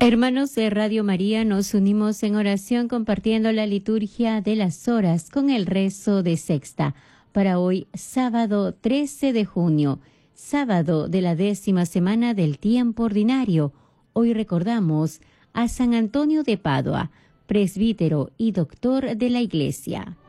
Hermanos de Radio María, nos unimos en oración compartiendo la liturgia de las horas con el rezo de sexta para hoy, sábado 13 de junio, sábado de la 10ª semana del tiempo ordinario. Hoy recordamos a San Antonio de Padua, presbítero y doctor de la Iglesia.